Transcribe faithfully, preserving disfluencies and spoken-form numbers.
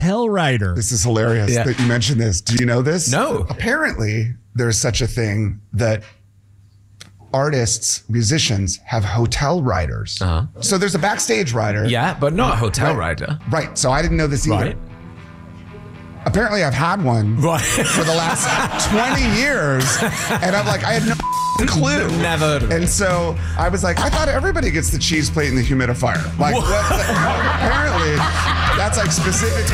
Hell Rider. This is hilarious Yeah. that you mentioned this. Do you know this? No. Apparently, there's such a thing that artists, musicians have hotel riders. Uh-huh. So there's a backstage rider. Yeah, but not a hotel Right. rider. Right. So I didn't know this either. Right. Apparently, I've had one Right. for the last twenty years. And I'm like, I had no clue. Never heard of it. And so I was like, I thought everybody gets the cheese plate and the humidifier. Like, what? Apparently, that's like specific